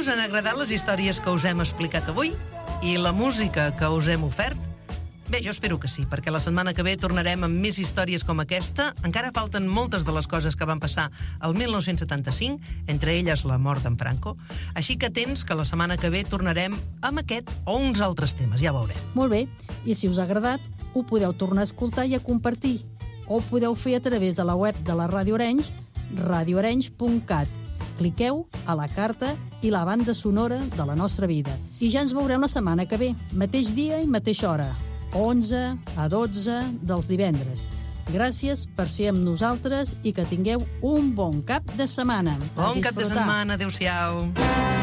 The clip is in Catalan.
us han agradat les històries que us hem explicat avui? I la música que us hem ofert? Bé, jo espero que sí, perquè la setmana que ve tornarem amb més històries com aquesta. Encara falten moltes de les coses que van passar el 1975, entre elles la mort d'en Franco. Així que atents que la setmana que ve tornarem amb aquest o uns altres temes, ja veurem. Molt bé, i si us ha agradat, ho podeu tornar a escoltar i a compartir. O ho podeu fer a través de la web de la Ràdio Arenys, radioorenys.cat. Cliqueu a la carta i la banda sonora de la nostra vida. I ja ens veurem la setmana que ve, mateix dia i mateixa hora. 11 a 12 dels divendres. Gràcies per ser amb nosaltres i que tingueu un bon cap de setmana. Bon cap de setmana, adéu-siau.